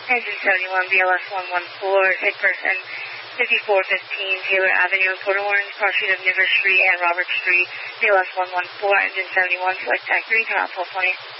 Engine 71, BLS 114, hit person 5415 Taylor Avenue in Port Orange, cross street of Niver Street and Robert Street, BLS 114, engine 71, select tag 3, turn on 420.